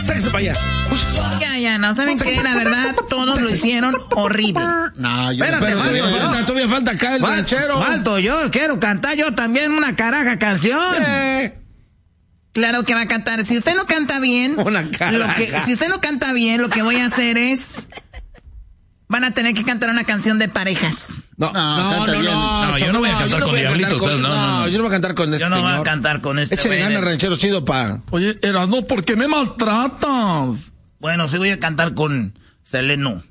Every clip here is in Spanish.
Sáquese para allá. Ya, no, ¿saben qué? La verdad, todos lo hicieron horrible. No, yo... Espérate, Todavía falta acá el ranchero. Falto yo, quiero cantar yo también una caraja canción. Claro que va a cantar. Si usted no canta bien, si usted no canta bien, lo que voy a hacer es... Van a tener que cantar una canción de parejas. No, yo no voy a cantar con Diablitos. No, yo no voy a cantar con este señor. Yo no voy a cantar con este. Échale gana, ranchero chido, pa. Oye, Erasmo, ¿por qué me maltratas? Bueno, sí voy a cantar con Seleno.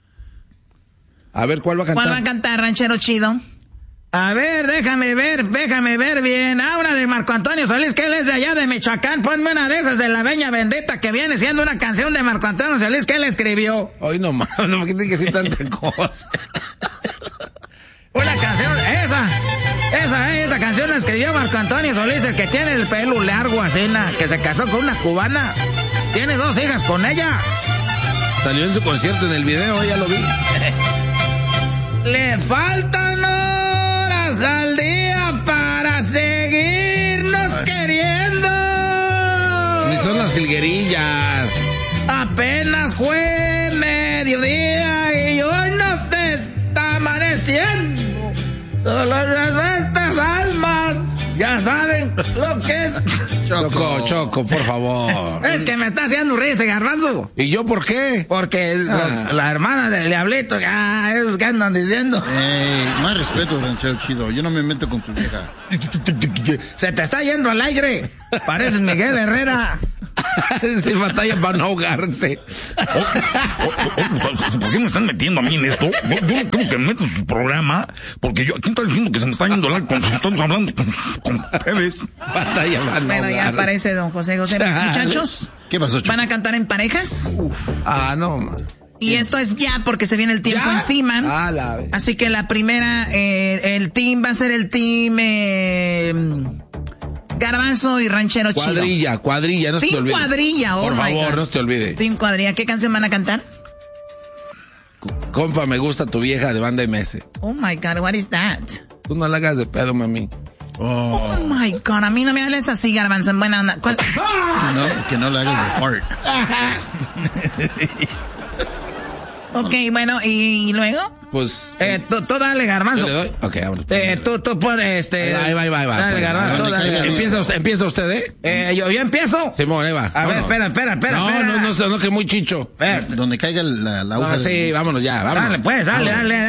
A ver, ¿cuál va a cantar? ¿Cuál va a cantar, ranchero chido? A ver, déjame ver bien. Una de Marco Antonio Solís, que él es de allá de Michoacán. Ponme una de esas de La Veña Bendita, que viene siendo una canción de Marco Antonio Solís que él escribió. Hoy no mames, no me tiene que decir tanta cosa. Una canción, esa canción la escribió Marco Antonio Solís, el que tiene el pelo largo así, que se casó con una cubana. Tiene 2 hijas con ella. Salió en su concierto en el video, ya lo vi. Le faltan horas al día para seguirnos queriendo. Ni son las jilguerillas. Apenas fue mediodía y hoy no se está amaneciendo. Solo nuestras almas ya saben lo que es. Choco, por favor. Es que me está haciendo reír ese garbanzo. ¿Y yo por qué? Porque la hermana del Diablito, esos que andan diciendo. Más respeto, ranchero chido. Yo no me meto con tu vieja. Se te está yendo al aire. Pareces Miguel Herrera. Se batalla para no ahogarse. ¿Por qué me están metiendo a mí en esto? Yo no creo que me meto en su programa, porque yo aquí está diciendo que se me está yendo la cuando estamos hablando con ustedes. Batalla para no Bueno, ya aparece don José. Muchachos, ¿qué pasó, Choco? ¿van a cantar en parejas? No, man. Y esto es ya porque se viene el tiempo encima. Así que la primera, el team va a ser el team... Garbanzo y ranchero chido. Cuadrilla, no se te olvide. Team Cuadrilla, por favor, no se te olvide. Team Cuadrilla, ¿qué canción van a cantar? Compa, me gusta tu vieja de Banda MS. Oh my God, what is that? Tú no la hagas de pedo, mami. Oh my God, a mí no me hables así, Garbanzo, en buena onda. ¿Cuál? No, que no la hagas de fart. Ok, bueno, ¿y luego? Pues... Tú dale, Garbanzo. ¿Le doy? Ok, vámonos. Tú pones Ahí va. Dale, Garbanzo. ¿Empieza usted, Yo empiezo. Simón, ahí va. A ver, espera. No, que muy chicho. Donde caiga la aguja. Sí, vámonos ya, vámonos. Dale, pues, dale.